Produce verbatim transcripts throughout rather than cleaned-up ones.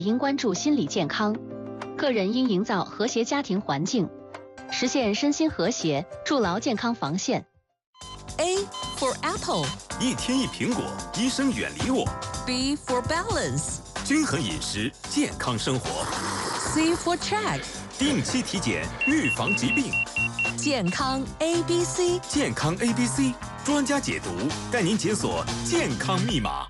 应关注心理健康，个人应营造和谐家庭环境，实现身心和谐，筑牢健康防线。 A for apple， 一天一苹果，医生远离我。 B for balance， 均衡饮食，健康生活。 C for check， 定期体检，预防疾病。 健康 A B C， 健康 A B C 专家解读，带您解锁健康密码。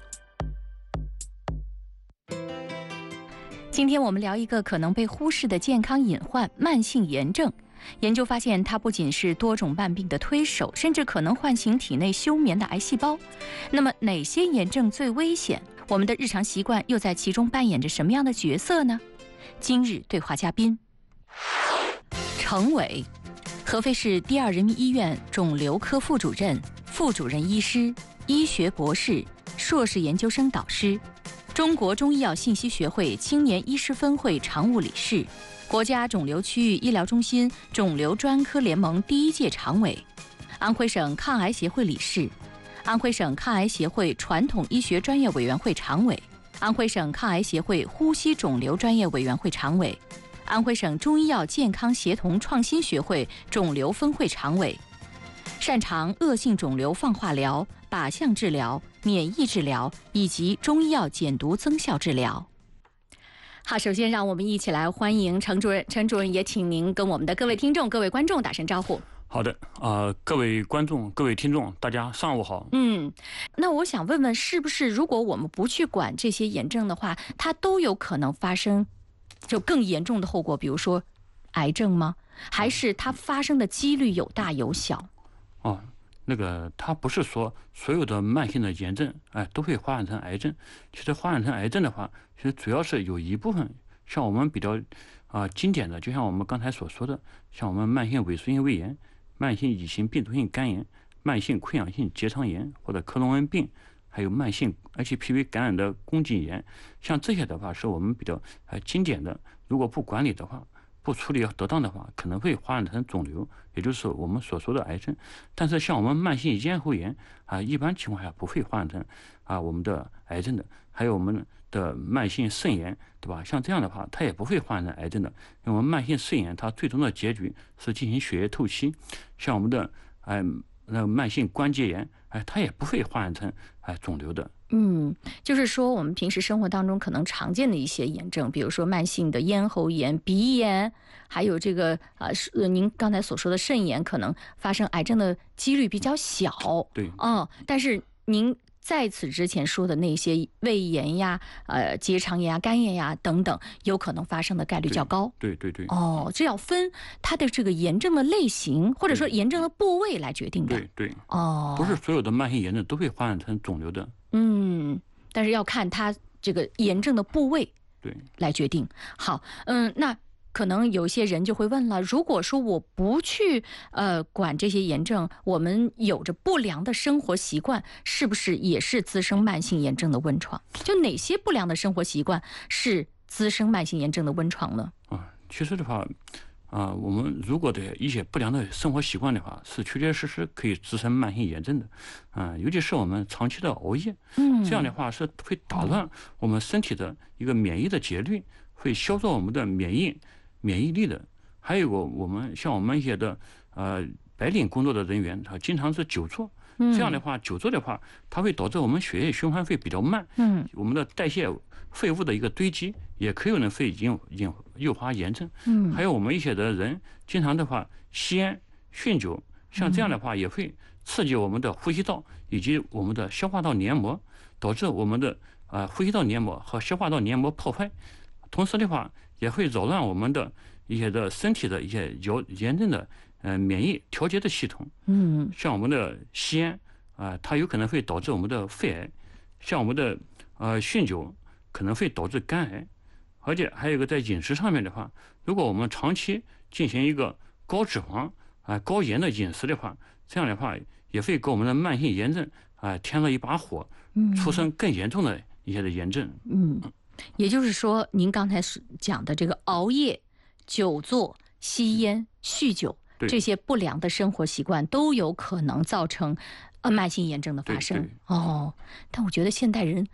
今天我们聊一个可能被忽视的健康隐患——慢性炎症。研究发现，它不仅是多种慢病的推手，甚至可能唤醒体内休眠的癌细胞。那么，哪些炎症最危险？我们的日常习惯又在其中扮演着什么样的角色呢？今日对话嘉宾：程伟，合肥市第二人民医院肿瘤科副主任、副主任医师、医学博士、硕士研究生导师，中国中医药信息学会青年医师分会常务理事，国家肿瘤区域医疗中心肿瘤专科联盟第一届常委，安徽省抗癌协会理事，安徽省抗癌协会传统医学专业委员会常委，安徽省抗癌协会呼吸肿瘤专业委员会常委，安徽省中医药健康协同创新学会肿瘤分会常委，擅长恶性肿瘤放化疗、靶向治疗、免疫治疗以及中医药减毒增效治疗。好，首先让我们一起来欢迎程主任。程主任也请您跟我们的各位听众、各位观众打声招呼。 好的，呃，各位观众、各位听众，大家上午好。 嗯，那我想问问，是不是如果我们不去管这些炎症的话，它都有可能发生就更严重的后果，比如说癌症吗？还是它发生的几率有大有小？ 哦，那个它不是说所有的慢性的炎症，哎，都会发展成癌症。其实发展成癌症的话，其实主要是有一部分，像我们比较啊、呃、经典的，就像我们刚才所说的，像我们慢性萎缩性胃炎、慢性乙型病毒性肝炎、慢性溃疡性结肠炎或者克隆恩病，还有慢性 H P V 感染的宫颈炎，像这些的话是我们比较呃经典的，如果不管理的话，不处理得当的话，可能会发展成肿瘤，也就是我们所说的癌症。但是像我们慢性咽喉炎啊，一般情况下不会发展成啊我们的癌症的。还有我们的慢性肾炎，对吧？像这样的话，它也不会发展成癌症的。因为我们慢性肾炎，它最终的结局是进行血液透析。像我们的哎那慢性关节炎，哎，它也不会发展成哎肿瘤的。 嗯，就是说我们平时生活当中可能常见的一些炎症，比如说慢性的咽喉炎、鼻炎，还有这个啊，呃，您刚才所说的肾炎，可能发生癌症的几率比较小。 对， 嗯，但是您在此之前说的那些胃炎呀、呃结肠炎呀、肝炎呀等等，有可能发生的概率较高。 对对对。 哦，这要分它的这个炎症的类型，或者说炎症的部位来决定的。 对对。 哦， 不是所有的慢性炎症都会发展成肿瘤的。 嗯，但是要看它这个炎症的部位对来决定。好，嗯，那可能有些人就会问了，如果说我不去呃管这些炎症，我们有着不良的生活习惯，是不是也是滋生慢性炎症的温床？就哪些不良的生活习惯是滋生慢性炎症的温床呢？ 啊，其实的话。啊、呃，我们如果的一些不良的生活习惯的话，是确确实实可以滋生慢性炎症的，啊、呃，尤其是我们长期的熬夜，嗯，这样的话是会打乱我们身体的一个免疫的节律，会削弱我们的免疫免疫力的。还有我们像我们一些的呃白领工作的人员，他经常是久坐。这样的话，久坐的话，它会导致我们血液循环会比较慢，嗯，我们的代谢废物的一个堆积，也可有能会引引诱发炎症，嗯，还有我们一些的人经常的话吸烟、酗酒，像这样的话也会刺激我们的呼吸道以及我们的消化道黏膜，导致我们的呃呼吸道黏膜和消化道黏膜破坏，同时的话也会扰乱我们的一些的身体的一些有炎症的。呃，免疫调节的系统，嗯，像我们的吸烟啊、呃，它有可能会导致我们的肺癌；像我们的呃酗酒，可能会导致肝癌。而且还有一个在饮食上面的话，如果我们长期进行一个高脂肪啊、呃、高盐的饮食的话，这样的话也会给我们的慢性炎症啊、呃、添了一把火，出生更严重的一些的炎症。 嗯，也就是说，您刚才讲的这个熬夜、久坐、吸烟、酗酒。这些不良的生活习惯都有可能造成呃慢性炎症的发生。哦，但我觉得现代人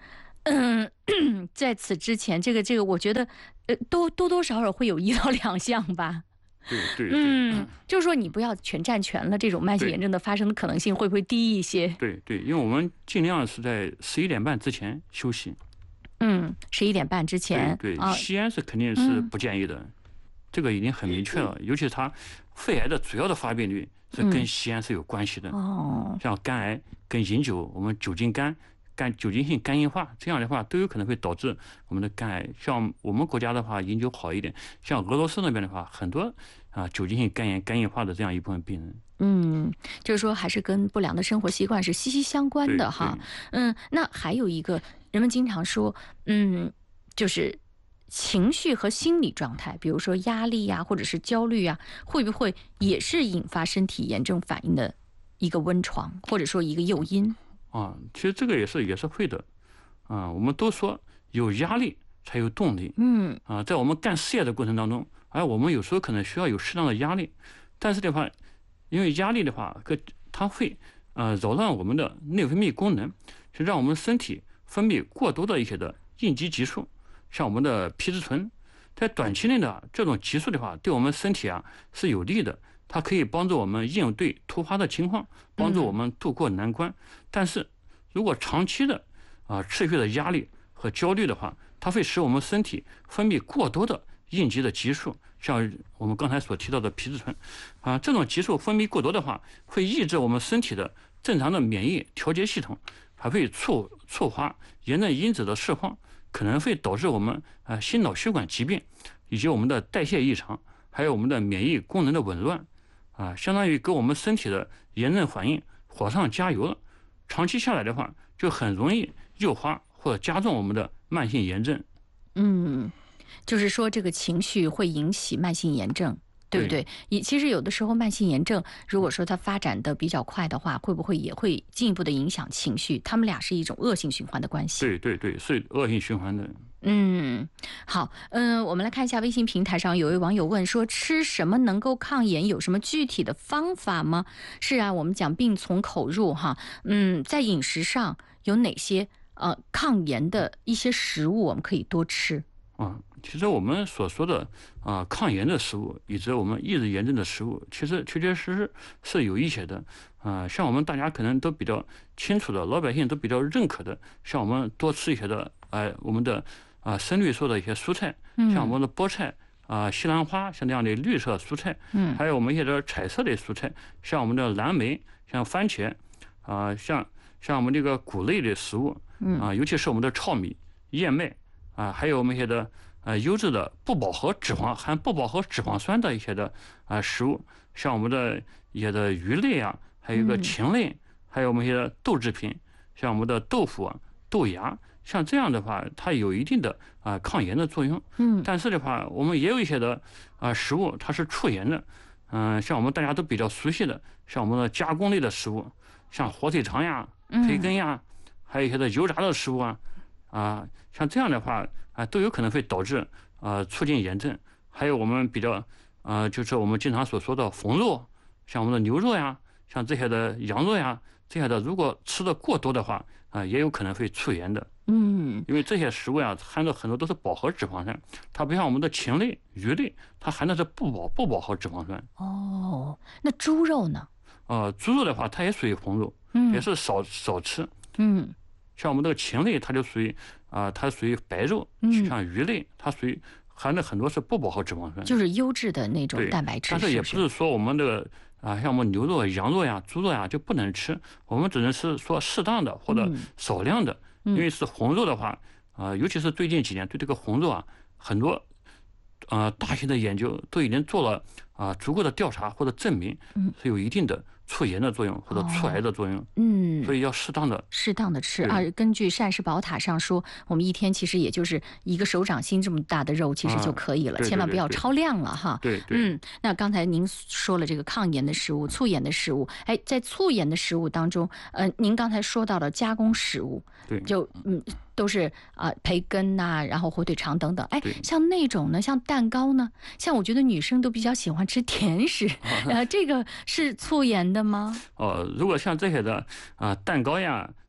嗯，在此之前，这个这个，我觉得，呃，都多多少少会有一到两项吧。 对对对， 嗯，就是说你不要全占全了，这种慢性炎症的发生的可能性会不会低一些？ 对对，因为我们尽量是在十一点半之前休息。 嗯，十一点半之前。 对对， 啊、 吸烟是肯定是不建议的，嗯、这个已经很明确了。尤其它肺癌的主要的发病率是跟吸烟是有关系的。 哦、嗯， 像肝癌跟饮酒，我们酒精肝。肝酒精性肝硬化，这样的话都有可能会导致我们的肝癌。像我们国家的话，饮酒好一点；像俄罗斯那边的话，很多啊酒精性肝炎、肝硬化的这样一部分病人。 嗯，就是说还是跟不良的生活习惯是息息相关的哈。嗯，那还有一个，人们经常说，嗯，就是情绪和心理状态，比如说压力呀、啊，或者是焦虑啊，会不会也是引发身体炎症反应的一个温床，或者说一个诱因？ 啊，其实这个也是也是会的，啊，我们都说有压力才有动力， 嗯， 啊，在我们干事业的过程当中，哎，我们有时候可能需要有适当的压力，但是的话，因为压力的话，它会呃扰乱我们的内分泌功能，就让我们身体分泌过多的一些的应激激素，像我们的皮质醇，在短期内的这种激素的话，对我们身体啊是有利的。它可以帮助我们应对突发的情况，帮助我们度过难关。嗯、但是，如果长期的啊、呃、持续的压力和焦虑的话，它会使我们身体分泌过多的应激的激素，像我们刚才所提到的皮质醇啊，这种激素分泌过多的话，会抑制我们身体的正常的免疫调节系统，还会促触发炎症因子的释放，可能会导致我们啊、呃、心脑血管疾病，以及我们的代谢异常，还有我们的免疫功能的紊乱。啊，相当于给我们身体的炎症反应火上加油了。长期下来的话，就很容易诱发或者加重我们的慢性炎症。 嗯，就是说这个情绪会引起慢性炎症，对不对？对，其实有的时候慢性炎症，如果说它发展的比较快的话，会不会也会进一步的影响情绪？他们俩是一种恶性循环的关系。 对对对，是恶性循环的。 嗯，好，嗯，我们来看一下微信平台上有位网友问说，吃什么能够抗炎？有什么具体的方法吗？是啊，我们讲病从口入哈，嗯，在饮食上有哪些呃抗炎的一些食物我们可以多吃？ 啊，其实我们所说的啊抗炎的食物，以及我们抑制炎症的食物，其实确确实实是有一些的啊。像我们大家可能都比较清楚的，老百姓都比较认可的，像我们多吃一些的，呃，我们的啊深绿色的一些蔬菜，像我们的菠菜啊、西兰花，像这样的绿色蔬菜，嗯，还有我们一些的彩色的蔬菜，像我们的蓝莓，像番茄，啊，像像我们这个谷类的食物，啊，尤其是我们的糙米、燕麦。啊，还有我们一些的呃优质的不饱和脂肪含不饱和脂肪酸的一些的啊食物，像我们的一些的鱼类啊，还有一个禽类，嗯、还有我们一些的豆制品，像我们的豆腐、啊、豆芽，像这样的话，它有一定的啊抗炎的作用。嗯，但是的话，我们也有一些的啊食物它是促炎的，嗯、呃，像我们大家都比较熟悉的，像我们的加工类的食物，像火腿肠呀、培根呀，嗯、还有一些的油炸的食物啊。啊，像这样的话啊，都有可能会导致啊促进炎症。还有我们比较啊，就是我们经常所说的红肉，像我们的牛肉呀，像这些的羊肉呀，这些的如果吃的过多的话啊，也有可能会促炎的。嗯，因为这些食物呀，含的很多都是饱和脂肪酸，它不像我们的禽类、鱼类，它含的是不饱不饱和脂肪酸。 哦，那猪肉呢？ 呃，猪肉的话，它也属于红肉，嗯，也是少少吃。嗯。像我们这个禽类，它就属于啊、呃，它属于白肉；嗯、像鱼类，它属于含的很多是不饱和脂肪酸， 就是优质的那种蛋白质。 但是也不是说我们这个啊、呃，像我们牛肉、羊肉呀、猪肉呀就不能吃，我们只能是说适当的或者少量的，嗯、因为是红肉的话啊、呃，尤其是最近几年对这个红肉啊，很多啊、呃、大型的研究都已经做了啊、呃、足够的调查或者证明，是有一定的促炎的作用或者促癌的作用，嗯，所以要适当的适当的吃啊。根据膳食宝塔上说，我们一天其实也就是一个手掌心这么大的肉，其实就可以了，啊、千万不要超量了哈。 对对。 嗯，那刚才您说了这个抗炎的食物、促炎的食物，哎，在促炎的食物当中，呃，您刚才说到了加工食物， 对， 就嗯都是啊、呃、培根呐、啊，然后火腿肠等等，哎，像那种呢，像蛋糕呢，像我觉得女生都比较喜欢吃甜食，呃，这个是促炎的吗？ 哦，如果像这些的啊、呃、蛋糕呀、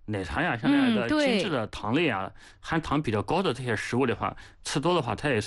奶茶呀，像那个嗯对精致的糖类啊，含糖比较高的这些食物的话，吃多的话，它也是。